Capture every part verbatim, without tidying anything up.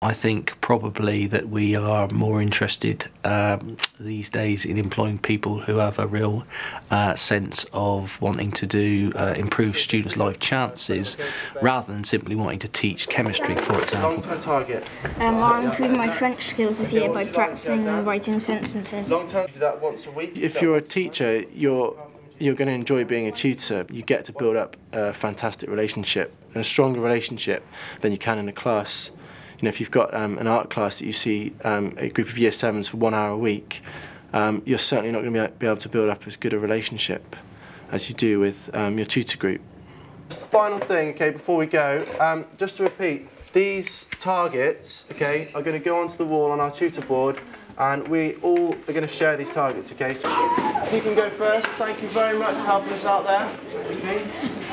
I think probably that we are more interested um, these days in employing people who have a real uh, sense of wanting to do uh, improve students' life chances rather than simply wanting to teach chemistry, for example. Long-term target. Um, I improved my French skills this year by practicing and writing sentences. Long-term, you do that once a week. If you're a teacher, you're you're going to enjoy being a tutor. You get to build up a fantastic relationship, and a stronger relationship than you can in a class. You know, if you've got um, an art class that you see um, a group of year sevens for one hour a week, um, you're certainly not going to be able to build up as good a relationship as you do with um, your tutor group. Final thing, okay, before we go, um, just to repeat, these targets, okay, are going to go onto the wall on our tutor board, and we all are going to share these targets, okay? So you can go first. Thank you very much for helping us out there. Okay.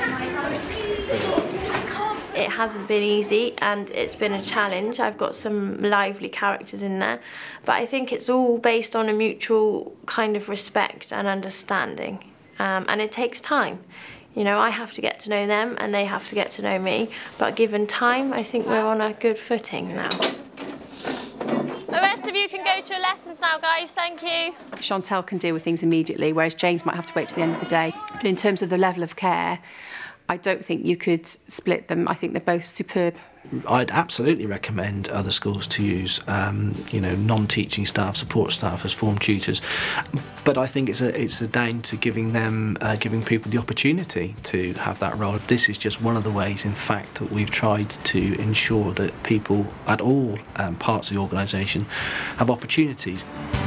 It hasn't been easy and it's been a challenge. I've got some lively characters in there, but I think it's all based on a mutual kind of respect and understanding, um, and it takes time. You know, I have to get to know them and they have to get to know me, but given time, I think we're on a good footing now. The rest of you can go to your lessons now, guys. Thank you. Chantel can deal with things immediately, whereas James might have to wait to the end of the day. But in terms of the level of care, I don't think you could split them. I think they're both superb. I'd absolutely recommend other schools to use, um, you know, non-teaching staff, support staff as form tutors. But I think it's a it's a down to giving them, uh, giving people the opportunity to have that role. This is just one of the ways, in fact, that we've tried to ensure that people at all um, parts of the organisation have opportunities.